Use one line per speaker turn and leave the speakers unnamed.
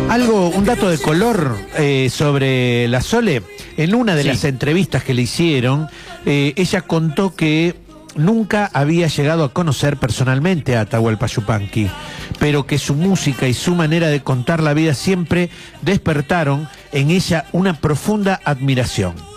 Un dato de color sobre la Sole. En una de las entrevistas que le hicieron, ella contó que nunca había llegado a conocer personalmente a Atahualpa Yupanqui, pero que su música y su manera de contar la vida siempre despertaron en ella una profunda admiración.